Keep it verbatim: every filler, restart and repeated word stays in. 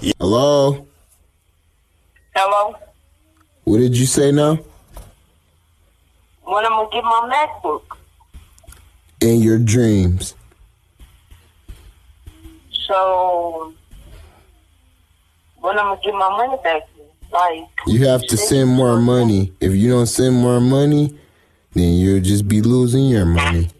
Hello? Hello? What did you say now? When I'm gonna get my MacBook? In your dreams. So, when I'm gonna get my money back? Like, you have to send more money. If you don't send more money, then you'll just be losing your money.